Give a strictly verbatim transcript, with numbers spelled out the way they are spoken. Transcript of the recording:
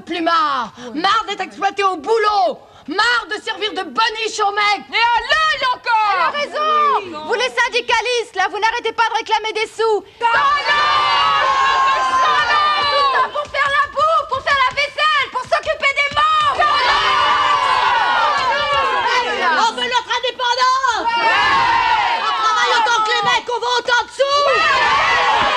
plus marre. Marre d'être exploité au boulot. Marre de servir de boniche au mec. Et à l'œil encore. Elle a raison. Vous les syndicalistes, là, vous n'arrêtez pas de réclamer des sous. Dans